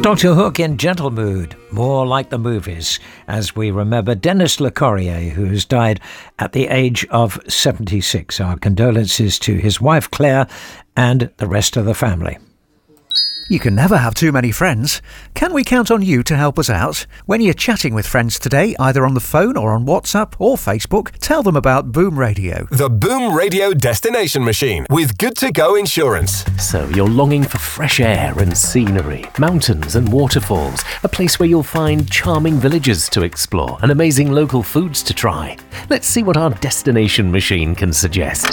Dr. Hook in gentle mood, more like the movies, as we remember Dennis Le Corrier, who has died at the age of 76. Our condolences to his wife Claire and the rest of the family. You can never have too many friends. Can we count on you to help us out? When you're chatting with friends today, either on the phone or on WhatsApp or Facebook, tell them about Boom Radio. The Boom Radio Destination Machine with Good To Go Insurance. So you're longing for fresh air and scenery, mountains and waterfalls, a place where you'll find charming villages to explore and amazing local foods to try. Let's see what our destination machine can suggest.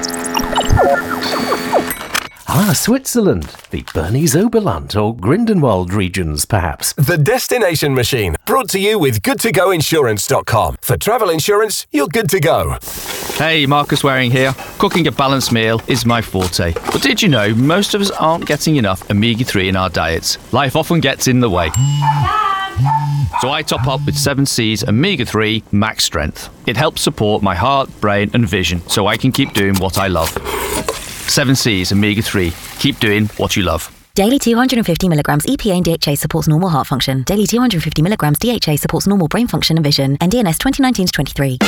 Switzerland, the Bernese Oberland or Grindelwald regions, perhaps. The Destination Machine, brought to you with goodtogoinsurance.com. For travel insurance, you're good to go. Hey, Marcus Waring here. Cooking a balanced meal is my forte. But did you know most of us aren't getting enough omega-3 in our diets? Life often gets in the way. So I top up with 7C's Omega-3 Max Strength. It helps support my heart, brain and vision so I can keep doing what I love. 7C's Omega-3. Keep doing what you love. Daily 250 milligrams EPA and DHA supports normal heart function. Daily 250 milligrams DHA supports normal brain function and vision. NDNS 2019-23.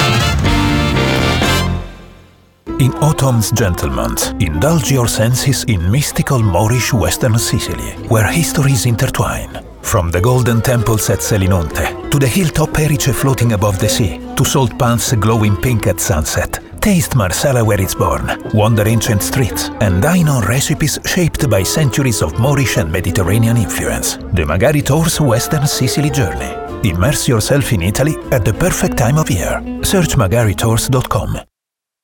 In autumn's gentleman's, indulge your senses in mystical Moorish Western Sicily, where histories intertwine. From the golden temples at Selinunte, to the hilltop Erice floating above the sea, to salt pans glowing pink at sunset. Taste Marsala where it's born, wander ancient streets, and dine on recipes shaped by centuries of Moorish and Mediterranean influence. The Magari Tours Western Sicily Journey. Immerse yourself in Italy at the perfect time of year. Search magaritours.com.